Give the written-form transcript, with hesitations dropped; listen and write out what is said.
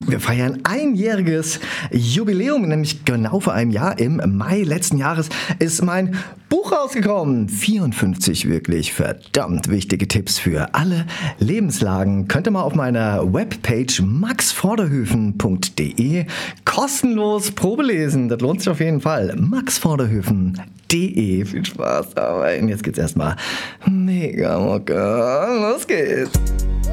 Wir feiern einjähriges Jubiläum, nämlich genau vor einem Jahr. Im Mai letzten Jahres ist mein Buch rausgekommen. 54 wirklich verdammt wichtige Tipps für alle Lebenslagen. Könnt ihr mal auf meiner Webpage maxvorderhöfen.de kostenlos Probe lesen. Das lohnt sich auf jeden Fall. maxvorderhöfen.de. Viel Spaß dabei. Und jetzt geht's erstmal mega Mucke. Los geht's.